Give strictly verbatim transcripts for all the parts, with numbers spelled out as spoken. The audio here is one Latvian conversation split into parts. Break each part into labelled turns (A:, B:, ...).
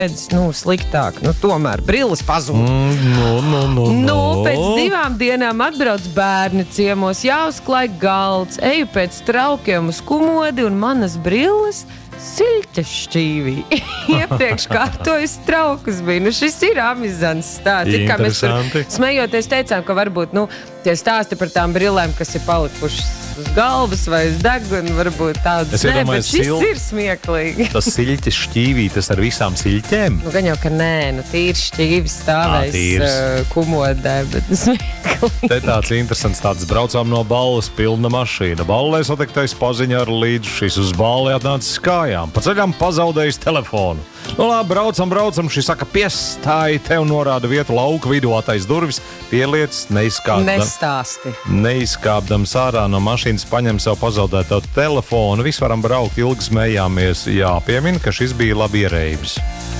A: Nu, sliktāk, nu, tomēr brilles pazūd.
B: Mm, no, no, no, no.
A: Nu, pēc divām dienām atbrauc bērni ciemos, jāuzklāj galds, eju pēc traukiem uz kumodi un manas brilles siļķa šķīvī. Iepriekš kārtojas traukus bija. Nu, šis ir amizants stāsts. It kā mēs tur smejoties teicām, ka varbūt, nu, tie stāsti par tām brillēm, kas ir palikušas uz galvas vai uz deguna, varbūt tādas. Nē, bet šis sil... ir smieklīgi.
B: Tas siļķis šķīvī, tas ar visām siļķēm?
A: Nu, gan jau, ka nē, nu, tīrs šķīvis stāvēs uh, kumodē, bet smieklīgi.
B: Te tāds interesants tāds, braucām no balles, pilna mašīna. Ballē satiktais paziņa ar līdzi, šis uz balli atnācis kājām. Pa ceļām pazaudējis telefonu. Nu labi, braucam, braucam, šis saka, piestāji, tev norāda vietu lauka vidū, atais durvis, pieliec, neizkāpdam.
A: Nestāsti.
B: Neizkāpdam sārā no mašīnas, paņem sev pazaudēto telefonu, visu varam braukt, ilgi smējāmies. Jāpiemina, ka šis bija labi ierēbis.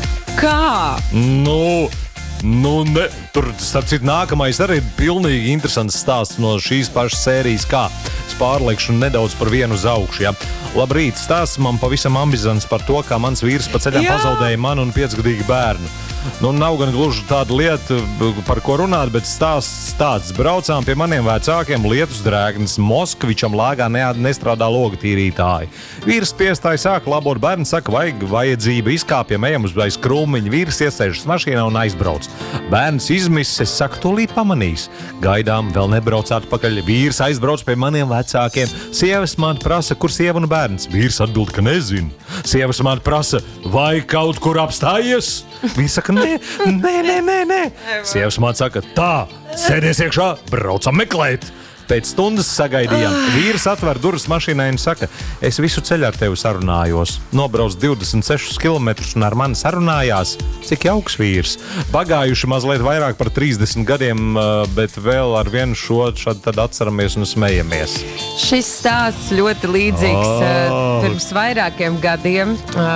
A: Kā?
B: Nu... Nu, ne, tur, starp citu, nākamais arī ir pilnīgi interesants stāsts no šīs pašas sērijas, kā es pārliekšu nedaudz par vienu uz augšu, ja. Labrīt, stāsts man pavisam ambizants par to, kā mans vīrs pa ceļām Jā. pazaudēja manu un piecgadīgu bērnu. Nu, nav gan gluži tāda lieta, par ko runāt, bet stāsts tāds. Braucām pie maniem vecākiem, lietus drēgnis, Moskvičam lāgā ne, nestrādā logatīrītāji. Vīrs piestāja, sāka labot, bērni saka, vajag vajadzība, izkāpjam, ejam uz aiz krūmiņa, vīrs iesēžas mašīnā un aizbrauc. Bērns izmiss, es saku, tūlīt pamanīs. Gaidām, vēl nebrauc atpakaļ, vīrs aizbrauc pie maniem vecākiem. Sievas man prasa, kur sieva un bērns? Vīrs atbild, ka nezinu. Sievas man prasa, vai kaut kur apstājies? Vīrs saka, nē, nē, nē, nē, nē. Sievas man saka, tā, sēdies iekšā, braucam meklēt. Pēc stundas sagaidījām. Vīrs atver durvis mašīnai un saka, es visu ceļu ar tevi sarunājos. Nobrauc divdesmit sešus kilometrus un ar mani sarunājās. Cik jauks vīrs. Pagājuši mazliet vairāk par trīsdesmit gadiem, bet vēl ar vienu šo šad tad atceramies un smejamies.
A: Šis stāsts ļoti līdzīgs
B: Oh.
A: pirms vairākiem gadiem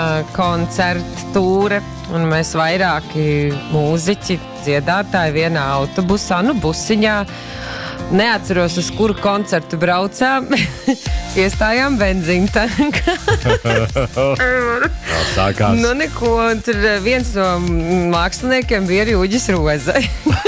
A: koncerta tūre. Un mēs vairāki mūziķi, dziedātāji vienā autobusā, nu busiņā. Neatceros, uz kuru koncertu braucām. Iestājām benzīna tankā.
B: Sākās.
A: Nu neko, tur viens no māksliniekiem bija arī Uģis Roze.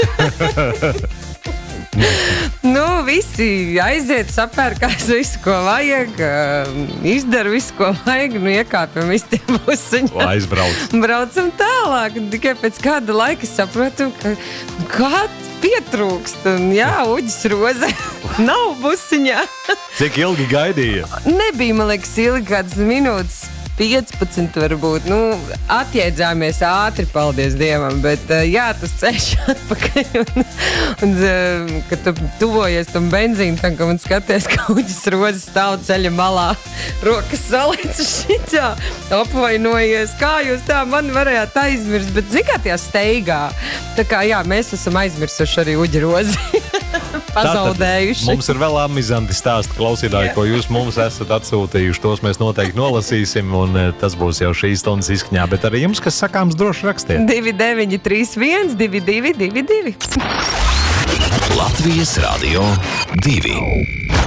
A: Nu, visi aiziet, sapērkās visu, ko vajag, izdara visu, ko vajag, nu iekāpjam visi tie busiņi.
B: Aizbrauc.
A: Braucam tālāk, un tikai pēc kāda laika saprotam, ka kāds pietrūkst, un jā, Uģis Roze nav busiņā.
B: Cik ilgi gaidīja?
A: Nebija, man liekas, ilgi kādas minūtes, piecpadsmit varbūt. Nu, atjēdzāmies ātri, paldies Dievam, bet jā, tas ceļš atpakaļ. Un, un kad tu tuvojies tam benzīnu tankam un skaties, ka Uģis Roze stāv ceļa malā, rokas salīdz šitā, apvainojies, kā jūs tā mani varējāt aizmirst, bet zin kā tajā steigā. Tā kā jā, mēs esam aizmirsuši arī Uģi Rozi. Pazaudējuši.
B: Tātad mums ir vēl amizanti stāsti, klausītāji, ko jūs mums esat atsūtījuši. Tos mēs noteikti nolasīsim, un tas būs jau šīs stundas izskaņā. Bet arī jums, kas sakāms, droši rakstiet.
A: divi deviņi trīs viens divi divi divi divi.
C: Latvijas Radio divi.